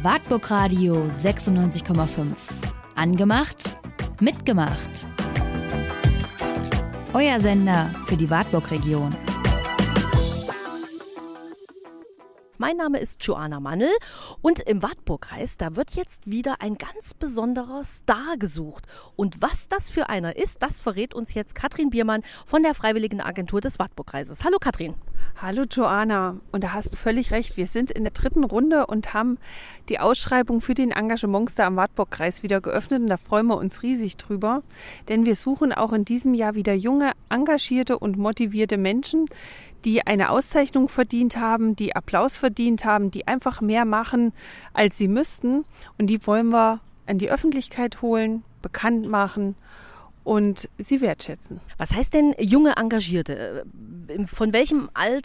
Wartburg Radio 96,5. Angemacht, mitgemacht. Euer Sender für die Wartburg-Region. Mein Name ist Joanna Mannl und im Wartburgkreis, da wird jetzt wieder ein ganz besonderer Star gesucht. Und was das für einer ist, das verrät uns jetzt Katrin Biermann von der Freiwilligen Agentur des Wartburgkreises. Hallo Katrin. Hallo Joanna, und da hast du völlig recht. Wir sind in der 3. Runde und haben die Ausschreibung für den Engagementstar am Wartburgkreis wieder geöffnet und da freuen wir uns riesig drüber, denn wir suchen auch in diesem Jahr wieder junge, engagierte und motivierte Menschen, die eine Auszeichnung verdient haben, die Applaus verdient haben, die einfach mehr machen, als sie müssten, und die wollen wir an die Öffentlichkeit holen, bekannt machen und sie wertschätzen. Was heißt denn junge Engagierte? Von welchem Alter